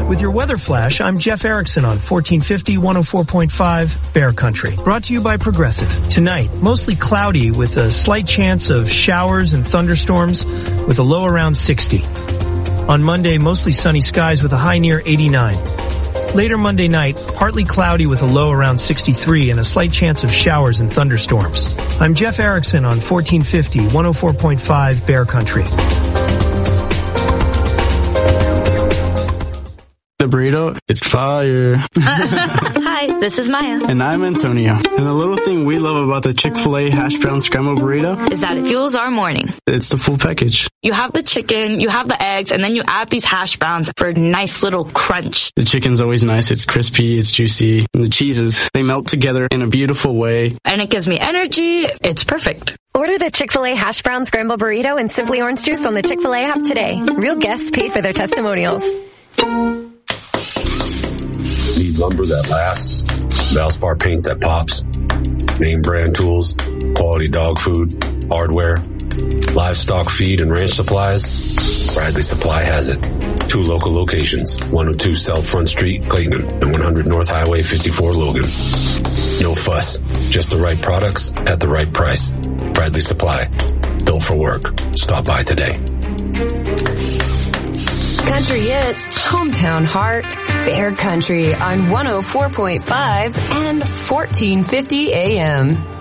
With your weather flash, I'm Jeff Erickson on 1450 104.5 Bear Country. Brought to you by Progressive. Tonight, mostly cloudy with a slight chance of showers and thunderstorms with a low around 60. On Monday, mostly sunny skies with a high near 89. Later Monday night, partly cloudy with a low around 63 and a slight chance of showers and thunderstorms. I'm Jeff Erickson on 1450 104.5 Bear Country. The burrito, it's fire. Hi, this is Maya. And I'm Antonio. And the little thing we love about the Chick-fil-A hash brown scrambled burrito is that it fuels our morning. It's the full package. You have the chicken, you have the eggs, and then you add these hash browns for a nice little crunch. The chicken's always nice. It's crispy, it's juicy. And the cheeses, they melt together in a beautiful way. And it gives me energy. It's perfect. Order the Chick-fil-A hash brown scrambled burrito and Simply Orange Juice on the Chick-fil-A app today. Real guests paid for their testimonials. Need lumber that lasts, Valspar paint that pops, name brand tools, quality dog food, hardware, livestock feed and ranch supplies? Bradley Supply has it. 2 local locations, 102 South Front Street, Clayton, and 100 North Highway 54, Logan. No fuss, just the right products at the right price. Bradley Supply, built for work. Stop by today. Country Hits, Hometown Heart, Bear Country on 104.5 and 1450 AM.